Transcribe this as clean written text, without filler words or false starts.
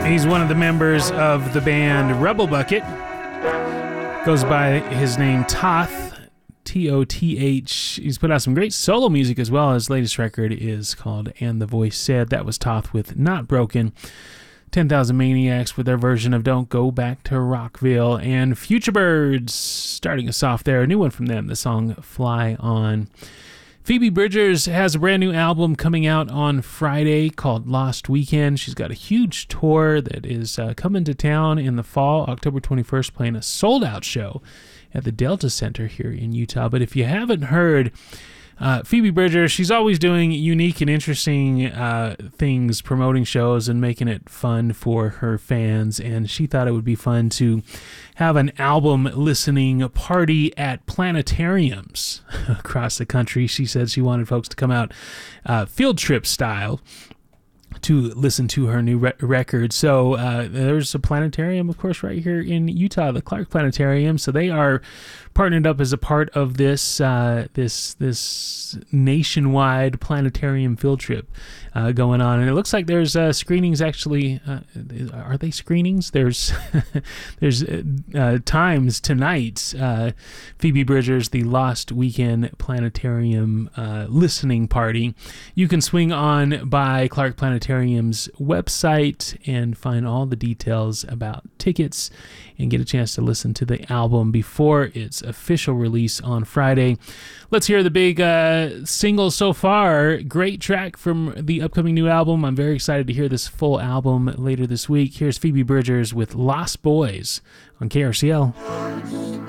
He's one of the members of the band Rebel Bucket. Goes by his name Toth, Toth. He's put out some great solo music as well. His latest record is called And the Voice Said. That was Toth with Not Broken. 10,000 Maniacs with their version of Don't Go Back to Rockville. And Future Birds starting us off there. A new one from them, the song Fly On. Phoebe Bridgers has a brand new album coming out on Friday called Lost Weekend. She's got a huge tour that is coming to town in the fall, October 21st, playing a sold-out show at the Delta Center here in Utah. But if you haven't heard, Phoebe Bridgers, she's always doing unique and interesting things, promoting shows and making it fun for her fans. And she thought it would be fun to have an album listening party at planetariums across the country. She said she wanted folks to come out field trip style to listen to her new record. So there's a planetarium, of course, right here in Utah, the Clark Planetarium. So they are partnered up as a part of this this nationwide planetarium field trip going on. And it looks like there's screenings actually. Are they screenings? There's there's times tonight. Phoebe Bridgers, the Lost Weekend Planetarium listening party. You can swing on by Clark Planetarium's website and find all the details about tickets and get a chance to listen to the album before its official release on Friday. Let's hear the big single so far. Great track from the upcoming new album. I'm very excited to hear this full album later this week. Here's Phoebe Bridgers with Lost Boys on KRCL.